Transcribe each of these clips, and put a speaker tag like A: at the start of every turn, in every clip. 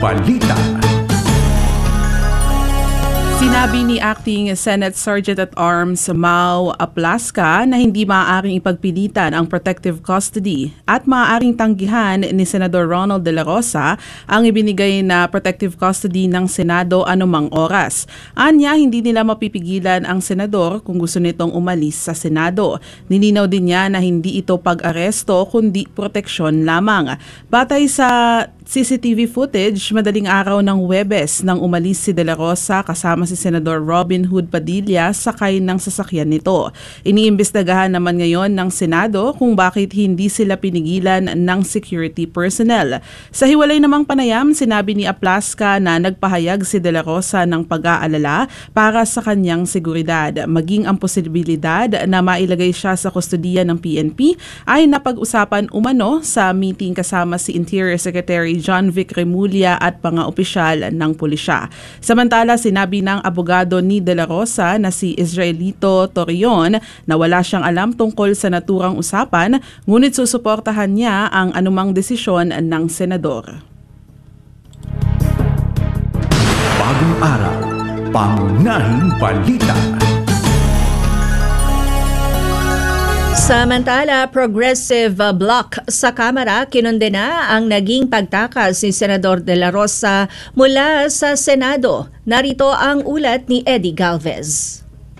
A: balita.
B: Sinabi ni Acting Senate Sergeant-at-Arms Mau Aplasca na hindi maaaring ipagpilitan ang protective custody at maaaring tanggihan ni Senador Ronald De La Rosa ang ibinigay na protective custody ng Senado anumang oras. Anya, hindi nila mapipigilan ang senador kung gusto nitong umalis sa Senado. Nilinaw din niya na hindi ito pag-aresto kundi proteksyon lamang. Batay sa CCTV footage, madaling araw ng Huwebes nang umalis si De La Rosa kasama si Senador Robin Hood Padilla sakay ng sasakyan nito. Iniimbestigahan naman ngayon ng Senado kung bakit hindi sila pinigilan ng security personnel. Sa hiwalay namang panayam, sinabi ni Aplasca na nagpahayag si De La Rosa ng pag-aalala para sa kanyang seguridad. Maging ang posibilidad na mailagay siya sa kustodiya ng PNP ay napag-usapan umano sa meeting kasama si Interior Secretary John Vic Remulla at mga opisyal ng pulisya. Samantala, sinabi ng abogado ni De La Rosa na si Israelito Torreon na wala siyang alam tungkol sa naturang usapan, ngunit susuportahan niya ang anumang desisyon ng senador.
A: Bagong araw, pangunahing balita.
C: Samantala, Progressive Bloc sa Kamara kinondena ang naging pagtakas ni Senador De La Rosa mula sa Senado. Narito ang ulat ni Eddie Galvez.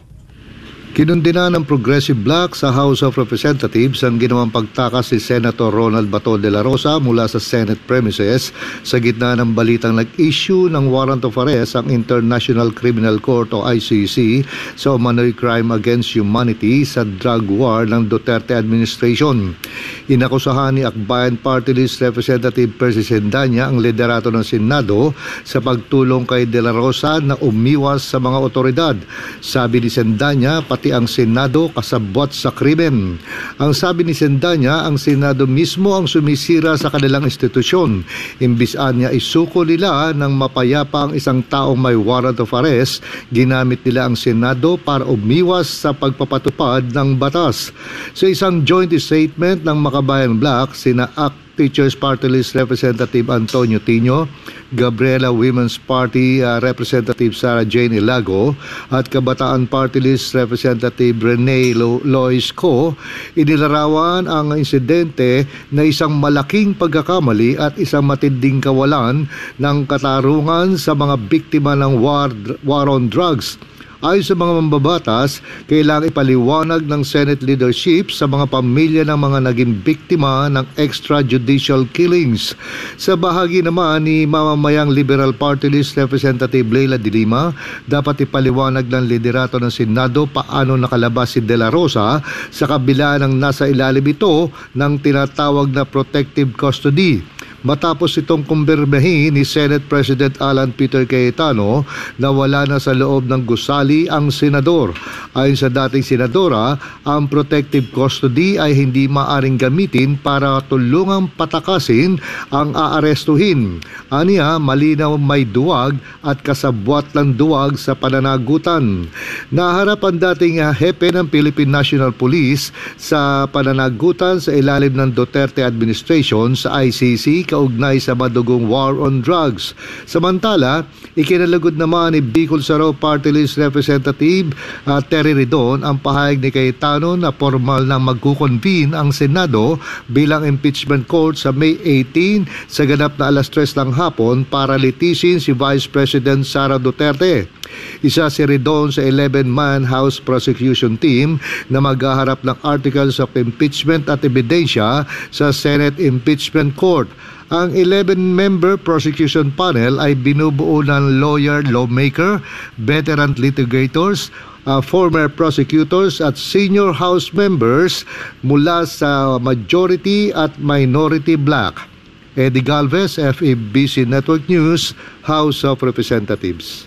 D: Kinundina ng Progressive Bloc sa House of Representatives ang ginawang pagtakas ni Senator Ronald Bato de la Rosa mula sa Senate premises sa gitna ng balitang nag-issue ng warrant of arrest ang International Criminal Court o ICC sa umano'y crime against humanity sa drug war ng Duterte administration. Inakusahan ni Akbayan Party List Representative Percy Sendanya ang liderato ng Senado sa pagtulong kay De La Rosa na umiwas sa mga otoridad. Sabi ni Sendanya, pati ang Senado kasabwat sa krimen. Ang sabi ni Sendanya, ang Senado mismo ang sumisira sa kanilang institusyon. Imbis-an niya isuko nila ng mapayapa ang isang taong may warrant of arrest, ginamit nila ang Senado para umiwas sa pagpapatupad ng batas. Sa isang joint statement ng Makabayan Bloc, sina Teachers Party List Representative Antonio Tino, Gabriela Women's Party Representative Sara Jane Ilago at Kabataan Party List Representative Rene Lois Co, inilarawan ang insidente na isang malaking pagkakamali at isang matinding kawalan ng katarungan sa mga biktima ng war on drugs. Ayon sa mga mambabatas, kailangang ipaliwanag ng Senate leadership sa mga pamilya ng mga naging biktima ng extrajudicial killings. Sa bahagi naman ni mamamayang Liberal Party List Representative Leila de Lima, dapat ipaliwanag ng liderato ng Senado paano nakalabas si De La Rosa sa kabila ng nasa ilalim ito ng tinatawag na protective custody. Matapos itong kumbirmahin ni Senate President Alan Peter Cayetano na wala na sa loob ng gusali ang senador. Ayon sa dating senadora, ang protective custody ay hindi maaring gamitin para tulungang patakasin ang aarestuhin. Aniya, malinaw may duwag at kasabwat ng duwag sa pananagutan. Naharap ang dating hepe ng Philippine National Police sa pananagutan sa ilalim ng Duterte administration sa ICC kaugnay sa madugong war on drugs. Samantala, ikinalagod naman ni Bicol Saro Party List Representative Terry Ridon ang pahayag ni Cayetano na formal na magkukonvene ang Senado bilang impeachment court sa May 18 sa ganap na 3:00 ng hapon para litisin si Vice President Sara Duterte. Isa si Ridon sa 11-man House Prosecution Team na maghaharap ng articles of impeachment at ebidensya sa Senate Impeachment Court. Ang 11-member prosecution panel ay binubuo ng lawyer, lawmaker, veteran litigators, former prosecutors at senior House members mula sa majority at minority bloc. Eddie Galvez, FEBC Network News, House of Representatives.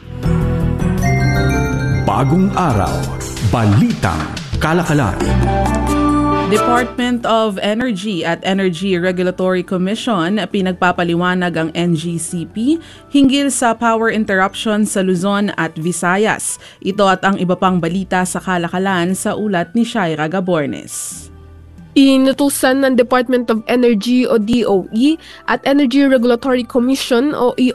A: Bagong araw, balitang kalakalan.
B: Department of Energy at Energy Regulatory Commission pinagpapaliwanag ang NGCP hinggil sa power interruption sa Luzon at Visayas. Ito at ang iba pang balita sa kalakalan sa ulat ni Shaira Gabornes.
E: Inutusan ng Department of Energy o DOE at Energy Regulatory Commission o